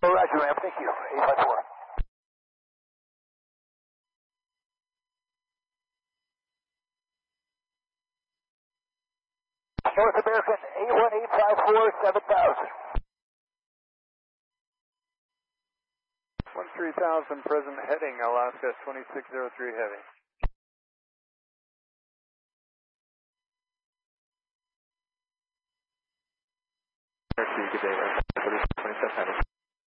Oh, roger, ma'am. Thank you. 854. North American 81854 7000. 13,000 present heading Alaska 2603 heavy. Good day, 27 heading.